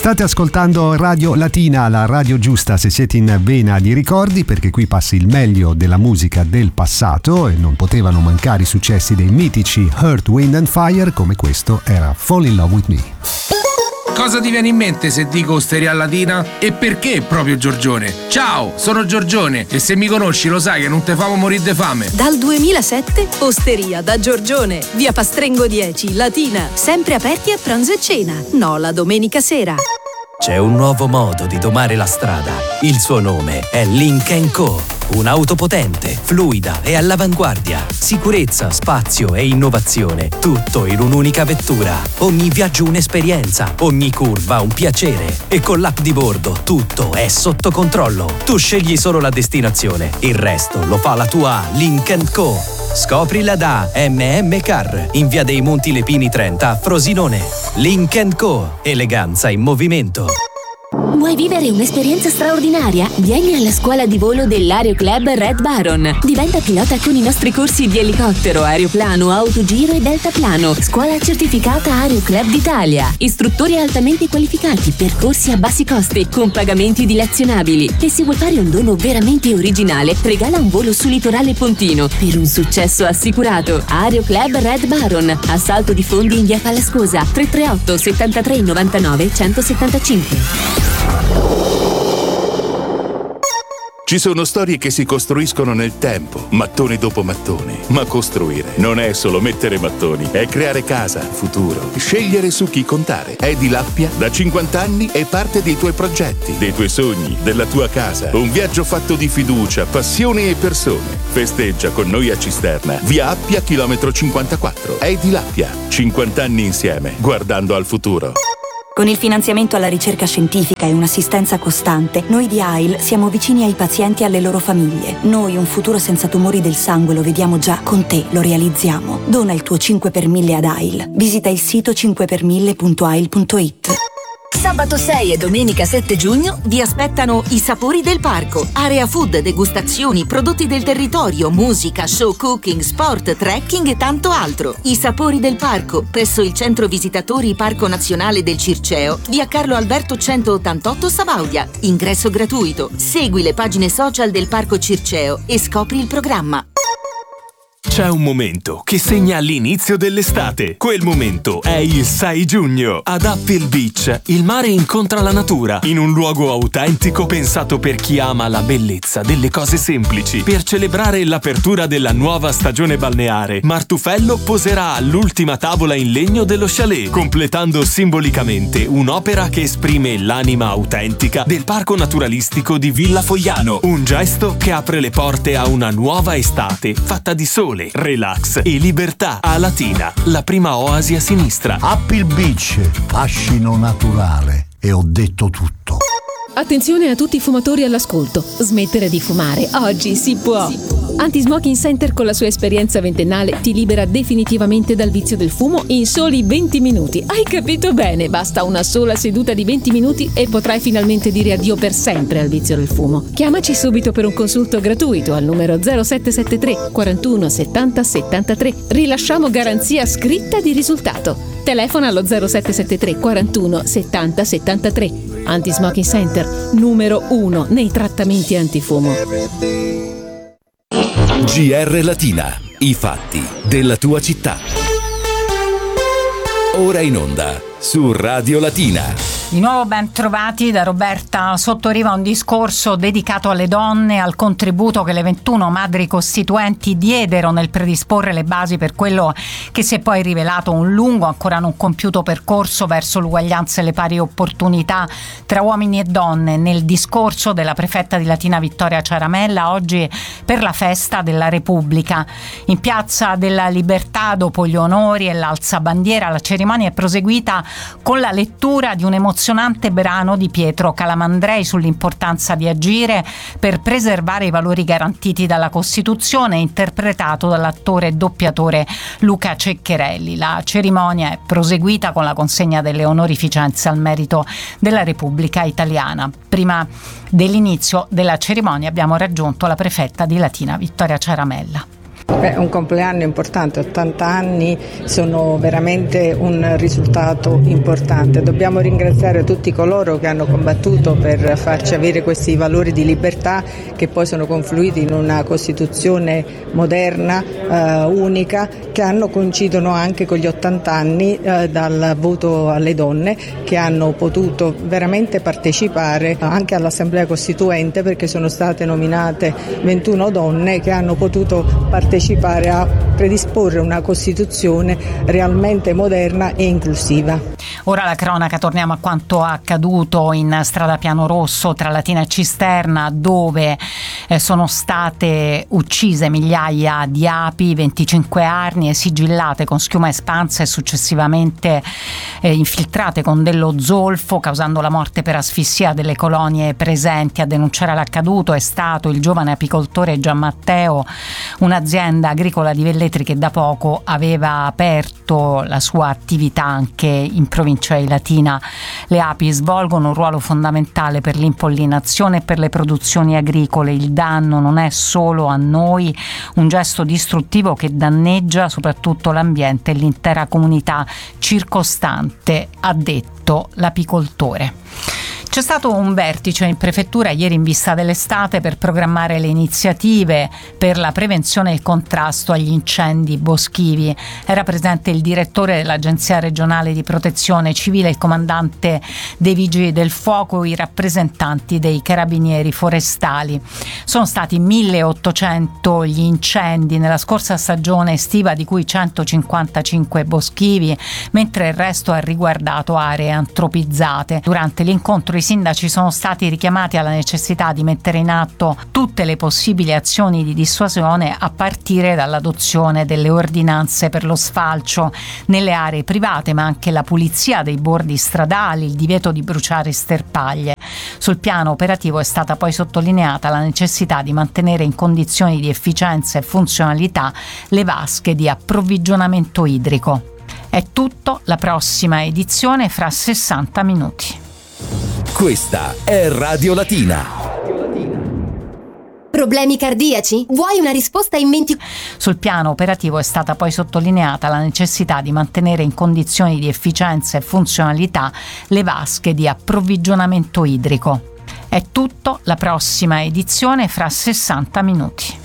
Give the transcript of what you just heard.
State ascoltando Radio Latina, la radio giusta se siete in vena di ricordi, perché qui passa il meglio della musica del passato e non potevano mancare i successi dei mitici Earth, Wind and Fire, come questo era Fall in Love with Me. Cosa ti viene in mente se dico Osteria Latina? E perché proprio Giorgione? Ciao, sono Giorgione e se mi conosci lo sai che non te famo morire de fame. Dal 2007 Osteria da Giorgione, via Pastrengo 10, Latina, sempre aperti a pranzo e cena, no la domenica sera. C'è un nuovo modo di domare la strada. Il suo nome è Lynk & Co. Un'auto potente, fluida e all'avanguardia. Sicurezza, spazio e innovazione. Tutto in un'unica vettura. Ogni viaggio un'esperienza. Ogni curva un piacere. E con l'app di bordo tutto è sotto controllo. Tu scegli solo la destinazione. Il resto lo fa la tua Lynk & Co. Scoprila da MM Car in via dei Monti Lepini 30 a Frosinone. Lynk & Co. Eleganza in movimento. Vuoi vivere un'esperienza straordinaria? Vieni alla scuola di volo dell'Aero Club Red Baron. Diventa pilota con i nostri corsi di elicottero, aeroplano, autogiro e deltaplano. Scuola certificata Aero Club d'Italia. Istruttori altamente qualificati, percorsi a bassi costi, con pagamenti dilazionabili. E se vuoi fare un dono veramente originale, regala un volo su litorale pontino per un successo assicurato. Aero Club Red Baron. Assalto di fondi in via Pallascosa. 338 73 99 175. Ci sono storie che si costruiscono nel tempo, mattone dopo mattone. Ma costruire non è solo mettere mattoni, è creare casa, futuro, scegliere su chi contare. Edilappia da 50 anni è parte dei tuoi progetti, dei tuoi sogni, della tua casa. Un viaggio fatto di fiducia, passione e persone. Festeggia con noi a Cisterna, via Appia, chilometro 54. Edilappia, 50 anni insieme, guardando al futuro. Con il finanziamento alla ricerca scientifica e un'assistenza costante, noi di AIL siamo vicini ai pazienti e alle loro famiglie. Noi un futuro senza tumori del sangue lo vediamo già, con te lo realizziamo. Dona il tuo 5 per 1000 ad AIL. Visita il sito 5per1000.ail.it. Sabato 6 e domenica 7 giugno vi aspettano i sapori del parco. Area food, degustazioni, prodotti del territorio, musica, show cooking, sport, trekking e tanto altro. I sapori del parco, presso il centro visitatori Parco Nazionale del Circeo, via Carlo Alberto 188 Sabaudia. Ingresso gratuito. Segui le pagine social del Parco Circeo e scopri il programma. C'è un momento che segna l'inizio dell'estate. Quel momento è il 6 giugno. Ad Apple Beach, il mare incontra la natura in un luogo autentico pensato per chi ama la bellezza delle cose semplici. Per celebrare l'apertura della nuova stagione balneare, Martufello poserà all'ultima tavola in legno dello chalet, completando simbolicamente un'opera che esprime l'anima autentica del parco naturalistico di Villa Fogliano. Un gesto che apre le porte a una nuova estate fatta di sole, relax e libertà. A Latina, la prima oasi a sinistra. Apple Beach, fascino naturale. E ho detto tutto. Attenzione a tutti i fumatori all'ascolto. Smettere di fumare oggi si può. Anti-Smoking Center con la sua esperienza ventennale ti libera definitivamente dal vizio del fumo in soli 20 minuti. Hai capito bene? Basta una sola seduta di 20 minuti e potrai finalmente dire addio per sempre al vizio del fumo. Chiamaci subito per un consulto gratuito al numero 0773 41 70 73. Rilasciamo garanzia scritta di risultato. Telefona allo 0773 41 70 73. Anti-Smoking Center, numero 1 nei trattamenti antifumo. GR Latina, i fatti della tua città. Ora in onda su Radio Latina. Di nuovo ben trovati da Roberta Sottoriva, un discorso dedicato alle donne, al contributo che le 21 madri costituenti diedero nel predisporre le basi per quello che si è poi rivelato un lungo, ancora non compiuto percorso verso l'uguaglianza e le pari opportunità tra uomini e donne. Nel discorso della prefetta di Latina Vittoria Ciaramella oggi per la festa della Repubblica. In Piazza della Libertà, dopo gli onori e l'alzabandiera, la cerimonia è proseguita con la lettura di un emozionante brano di Pietro Calamandrei sull'importanza di agire per preservare i valori garantiti dalla Costituzione, interpretato dall'attore e doppiatore Luca Ceccherelli. La cerimonia è proseguita con la consegna delle onorificenze al merito della Repubblica Italiana. Prima dell'inizio della cerimonia abbiamo raggiunto la prefetta di Latina Vittoria Ciaramella. Un compleanno importante, 80 anni sono veramente un risultato importante. Dobbiamo ringraziare tutti coloro che hanno combattuto per farci avere questi valori di libertà che poi sono confluiti in una Costituzione moderna, unica, che coincidono anche con gli 80 anni dal voto alle donne, che hanno potuto veramente partecipare anche all'Assemblea Costituente, perché sono state nominate 21 donne che hanno potuto partecipare a predisporre una Costituzione realmente moderna e inclusiva. Ora la cronaca, torniamo a quanto accaduto in strada Piano Rosso tra Latina e Cisterna, dove sono state uccise migliaia di api, 25 arnie sigillate con schiuma espansa e successivamente infiltrate con dello zolfo, causando la morte per asfissia delle colonie presenti. A denunciare l'accaduto è stato il giovane apicoltore Gianmatteo, un'azienda agricola di Velletri che da poco aveva aperto la sua attività anche in provincia di Latina. Le api svolgono un ruolo fondamentale per l'impollinazione e per le produzioni agricole. Il danno non è solo a noi, un gesto distruttivo che danneggia soprattutto l'ambiente e l'intera comunità circostante, ha detto l'apicoltore. C'è stato un vertice in prefettura ieri in vista dell'estate per programmare le iniziative per la prevenzione e il contrasto agli incendi boschivi. Era presente il direttore dell'Agenzia regionale di protezione civile, il comandante dei Vigili del Fuoco, i rappresentanti dei carabinieri forestali. Sono stati 1800 gli incendi nella scorsa stagione estiva, di cui 155 boschivi, mentre il resto ha riguardato aree antropizzate. Durante l'incontro i sindaci sono stati richiamati alla necessità di mettere in atto tutte le possibili azioni di dissuasione, a partire dall'adozione delle ordinanze per lo sfalcio nelle aree private, ma anche la pulizia dei bordi stradali, il divieto di bruciare sterpaglie. Sul piano operativo è stata poi sottolineata la necessità di mantenere in condizioni di efficienza e funzionalità le vasche di approvvigionamento idrico. È tutto, la prossima edizione fra 60 minuti. Questa è Radio Latina. Problemi cardiaci? Vuoi una risposta in 20... Sul piano operativo è stata poi sottolineata la necessità di mantenere in condizioni di efficienza e funzionalità le vasche di approvvigionamento idrico. È tutto, la prossima edizione fra 60 minuti.